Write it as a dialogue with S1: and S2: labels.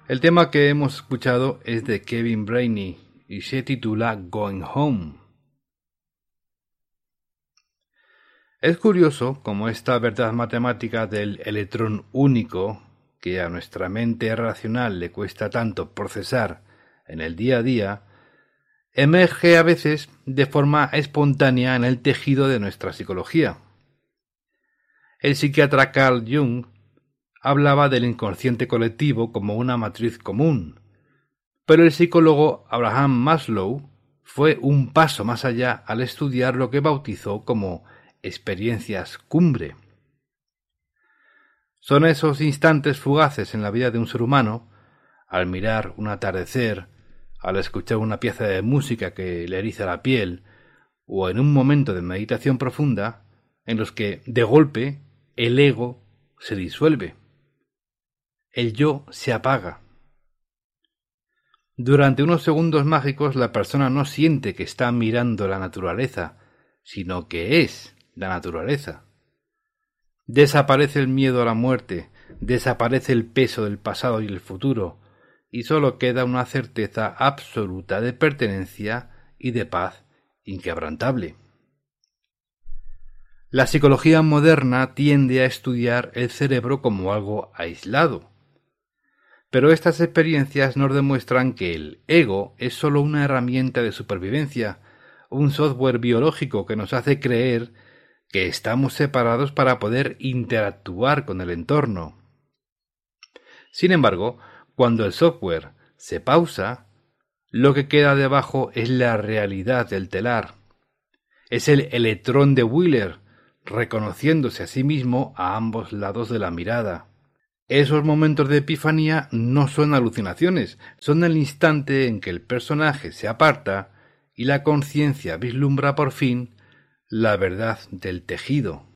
S1: El tema que hemos escuchado es de Kevin Brainey y se titula Going Home. Es curioso cómo esta verdad matemática del electrón único, que a nuestra mente racional le cuesta tanto procesar en el día a día, emerge a veces de forma espontánea en el tejido de nuestra psicología. El psiquiatra Carl Jung hablaba del inconsciente colectivo como una matriz común, pero el psicólogo Abraham Maslow fue un paso más allá al estudiar lo que bautizó como experiencias cumbre. Son esos instantes fugaces en la vida de un ser humano, al mirar un atardecer, al escuchar una pieza de música que le eriza la piel, o en un momento de meditación profunda, en los que, de golpe, el ego se disuelve. El yo se apaga. Durante unos segundos mágicos la persona no siente que está mirando la naturaleza, sino que es la naturaleza. Desaparece el miedo a la muerte, desaparece el peso del pasado y el futuro, y solo queda una certeza absoluta de pertenencia y de paz inquebrantable. La psicología moderna tiende a estudiar el cerebro como algo aislado, pero estas experiencias nos demuestran que el ego es solo una herramienta de supervivencia, un software biológico que nos hace creer que estamos separados para poder interactuar con el entorno. Sin embargo, cuando el software se pausa, lo que queda debajo es la realidad del telar. Es el electrón de Wheeler, reconociéndose a sí mismo a ambos lados de la mirada. Esos momentos de epifanía no son alucinaciones, son el instante en que el personaje se aparta y la conciencia vislumbra por fin la verdad del tejido.